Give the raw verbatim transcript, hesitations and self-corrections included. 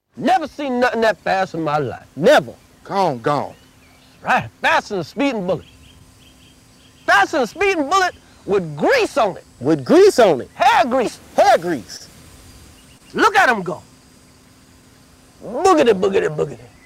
Never seen nothing that fast in my life. Never. Gone, gone. Right, faster than a speeding bullet. Faster than a speeding bullet with grease on it. With grease on it? Hair grease. Hair grease. Look at him go. Boogity, boogity, boogity.